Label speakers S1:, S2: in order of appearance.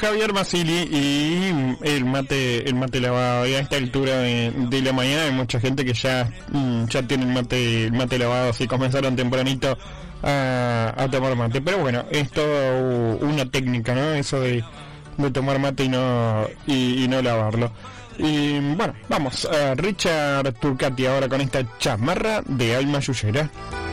S1: Javier Basili y el mate lavado. Y a esta altura de la mañana hay mucha gente que ya tiene el mate lavado, así comenzaron tempranito a tomar mate. Pero bueno, es todo una técnica, ¿no? Eso de tomar mate y no lavarlo. Y bueno, vamos a Richard Turcati ahora con esta chamarra de Alma Yuyera.